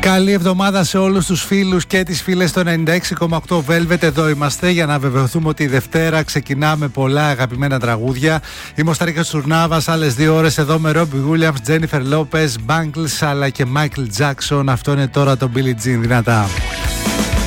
Καλή εβδομάδα σε όλους τους φίλους και τις φίλες στο 96,8 Velvet. Εδώ είμαστε για να βεβαιωθούμε ότι η Δευτέρα ξεκινάμε πολλά αγαπημένα τραγούδια. Είμαι ο Σταρίκας Τουρνάβας, άλλες 2 ώρες εδώ με Robbie Williams, Jennifer Lopez, Bangles αλλά και Michael Jackson. Αυτό είναι τώρα το Billie Jean, δυνατά.